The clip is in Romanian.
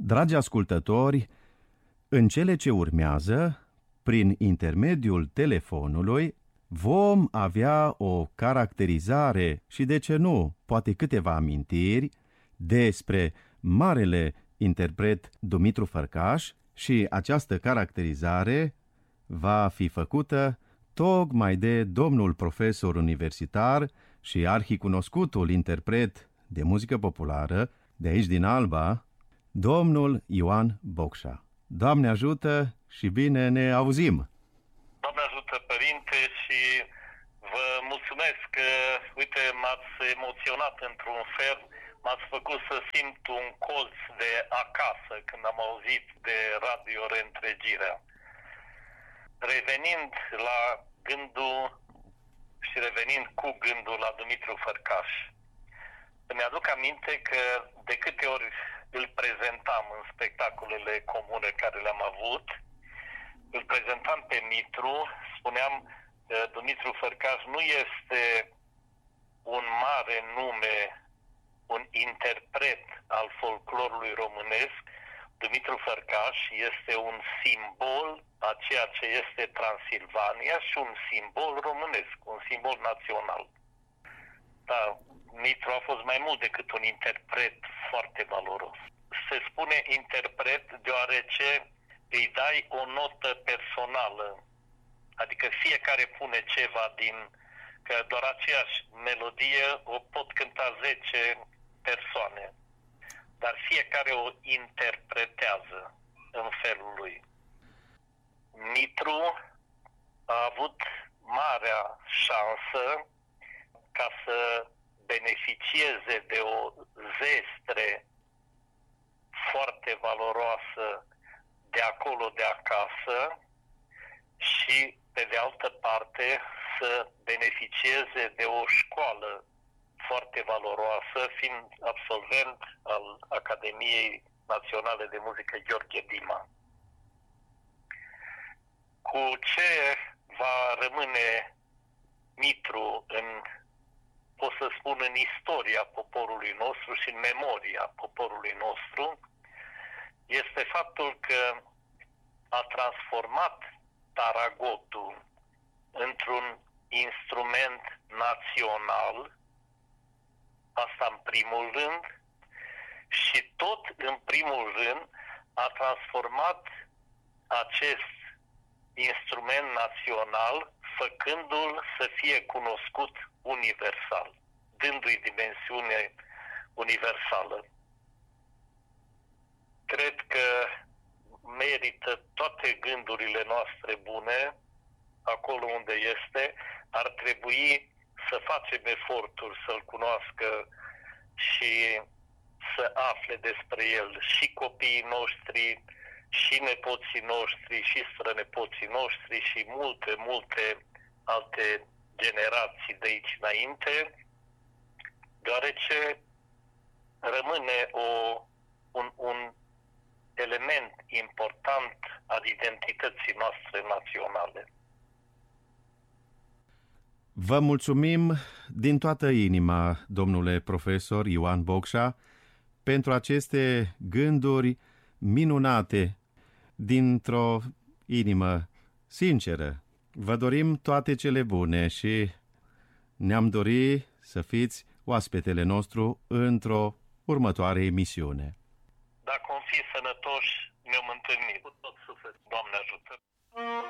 Dragi ascultători, în cele ce urmează, prin intermediul telefonului, vom avea o caracterizare și, de ce nu, poate câteva amintiri despre marele interpret Dumitru Fărcaș și această caracterizare va fi făcută tocmai de domnul profesor universitar și arhicunoscutul interpret de muzică populară de aici din Alba, domnul Ioan Bocșa. Doamne ajută și bine ne auzim! Doamne ajută, Părinte, și vă mulțumesc că, uite, m-ați emoționat într-un fel, m-ați făcut să simt un colț de acasă când am auzit de Radio Reîntregirea. Revenind la gândul și revenind cu gândul la Dumitru Fărcaș, îmi aduc aminte că de câte ori îl prezentam în spectacolele comune care le-am avut, îl prezentam pe Mitru, spuneam că Dumitru Fărcaș nu este un mare nume, un interpret al folclorului românesc. Dumitru Fărcaș este un simbol a ceea ce este Transilvania și un simbol românesc, un simbol național. Da, Mitru a fost mai mult decât un interpret foarte valoros. Se spune interpret deoarece îi dai o notă personală, adică fiecare pune ceva că doar aceeași melodie o pot cânta 10 persoane, dar fiecare o interpretează în felul lui. Mitru a avut marea șansă ca să beneficieze de o zestre foarte valoroasă de acolo, de acasă, și, pe de altă parte, să beneficieze de o școală foarte valoroasă, fiind absolvent al Academiei Naționale de Muzică Gheorghe Dima. Cu ce va rămâne Mitru pot să spun, în istoria poporului nostru și în memoria poporului nostru, este faptul că a transformat taragotul într-un instrument național, asta în primul rând, și tot în primul rând a transformat acest instrument național făcându-l să fie cunoscut universal, dându-i dimensiune universală. Cred că merită toate gândurile noastre bune acolo unde este. Ar trebui să facem eforturi să-l cunoască și să afle despre el și copiii noștri, și nepoții noștri, și strănepoții noștri și multe, multe alte generații de aici înainte, deoarece rămâne un element important al identității noastre naționale. Vă mulțumim din toată inima, domnule profesor Ioan Bocșa, pentru aceste gânduri minunate, dintr-o inimă sinceră. Vă dorim toate cele bune și ne-am dorit să fiți oaspetele nostru într-o următoare emisiune. Dacă vom fi sănătoși, ne-am întâlnit. Cu tot sufletul, Doamne ajută!